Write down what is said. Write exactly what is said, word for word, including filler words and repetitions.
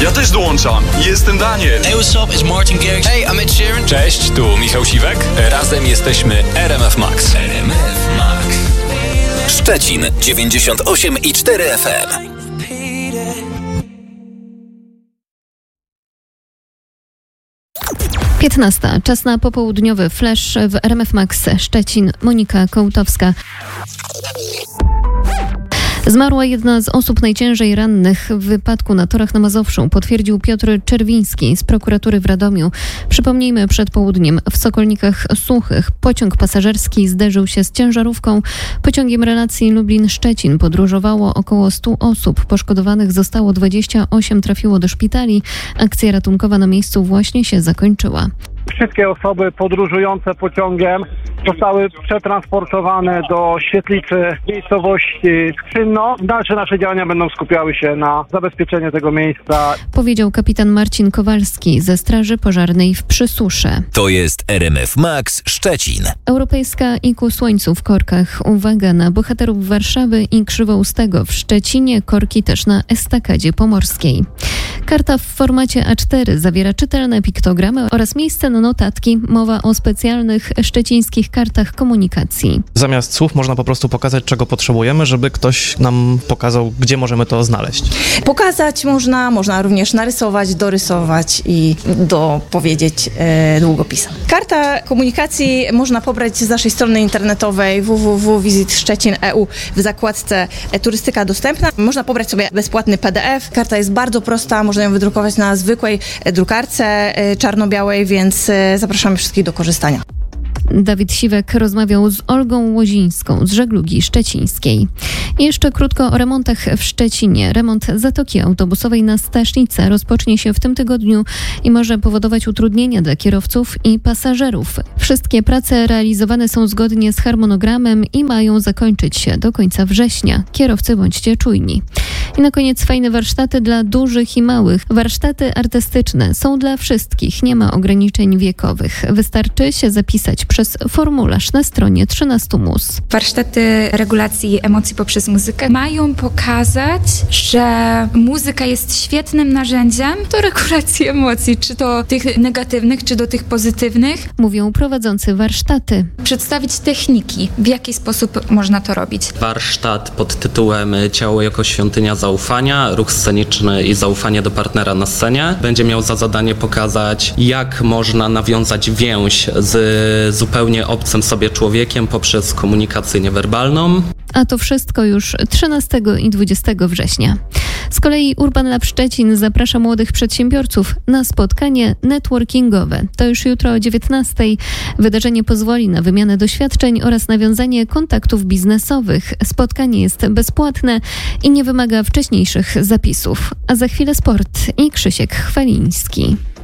Ja też dołączam. Jestem Daniel. Hey, what's up? It's Martin Garrix. Hey, I'm Ed Sheeran. Cześć, tu Michał Siwek. Razem jesteśmy R M F Max. R M F Max. Szczecin dziewięćdziesiąt osiem i cztery F M. piętnasta. Czas na popołudniowy flash w R M F Max Szczecin. Monika Kołtowska. Zmarła jedna z osób najciężej rannych w wypadku na torach na Mazowszu, potwierdził Piotr Czerwiński z prokuratury w Radomiu. Przypomnijmy, przed południem w Sokolnikach Suchych pociąg pasażerski zderzył się z ciężarówką. Pociągiem relacji Lublin-Szczecin podróżowało około stu osób. Poszkodowanych zostało dwadzieścia osiem, trafiło do szpitali. Akcja ratunkowa na miejscu właśnie się zakończyła. Wszystkie osoby podróżujące pociągiem zostały przetransportowane do świetlicy miejscowości Skrzynno. Dalsze nasze działania będą skupiały się na zabezpieczeniu tego miejsca. Powiedział kapitan Marcin Kowalski ze Straży Pożarnej w Przysusze. To jest R M F Max Szczecin. Europejska i ku słońcu w korkach. Uwaga na bohaterów Warszawy i Krzywoustego w Szczecinie, korki też na Estakadzie Pomorskiej. Karta w formacie A cztery zawiera czytelne piktogramy oraz miejsce na notatki. Mowa o specjalnych szczecińskich kartach komunikacji. Zamiast słów można po prostu pokazać, czego potrzebujemy, żeby ktoś nam pokazał, gdzie możemy to znaleźć. Pokazać można, można również narysować, dorysować i dopowiedzieć e, długopisem. Karta komunikacji można pobrać z naszej strony internetowej w w w kropka wizyt szczecin kropka e u w zakładce e, Turystyka dostępna. Można pobrać sobie bezpłatny P D F. Karta jest bardzo prosta, można ją wydrukować na zwykłej e, drukarce e, czarno-białej, więc e, zapraszamy wszystkich do korzystania. Dawid Siwek rozmawiał z Olgą Łozińską z Żeglugi Szczecińskiej. I jeszcze krótko o remontach w Szczecinie. Remont zatoki autobusowej na Stasznice rozpocznie się w tym tygodniu i może powodować utrudnienia dla kierowców i pasażerów. Wszystkie prace realizowane są zgodnie z harmonogramem i mają zakończyć się do końca września. Kierowcy, bądźcie czujni. I na koniec fajne warsztaty dla dużych i małych. Warsztaty artystyczne są dla wszystkich, nie ma ograniczeń wiekowych. Wystarczy się zapisać przez formularz na stronie trzynaście mus. Warsztaty regulacji emocji poprzez muzykę mają pokazać, że muzyka jest świetnym narzędziem do regulacji emocji, czy to tych negatywnych, czy do tych pozytywnych. Mówią prowadzący warsztaty. Przedstawić techniki, w jaki sposób można to robić. Warsztat pod tytułem Ciało jako świątynia zaufania, ruch sceniczny i zaufanie do partnera na scenie będzie miał za zadanie pokazać, jak można nawiązać więź z zupełnie obcym sobie człowiekiem poprzez komunikację niewerbalną. A to wszystko już trzynastego i dwudziestego września. Z kolei Urban Lab Szczecin zaprasza młodych przedsiębiorców na spotkanie networkingowe. To już jutro o dziewiętnastej. Wydarzenie pozwoli na wymianę doświadczeń oraz nawiązanie kontaktów biznesowych. Spotkanie jest bezpłatne i nie wymaga wcześniejszych zapisów. A za chwilę sport i Krzysiek Chwaliński.